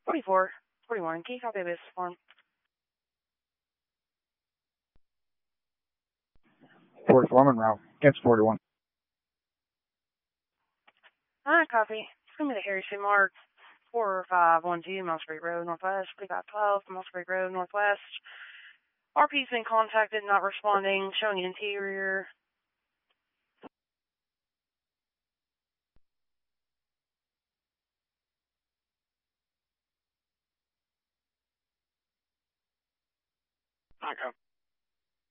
44, 41. Can you copy this form? 44 Monroe. Against 41. Copy. It's going to be the Harry C. Mark, 4512, Mill Street Road, Northwest, 4512, Mill Street Road, Northwest. RP's been contacted, not responding, showing interior. Okay.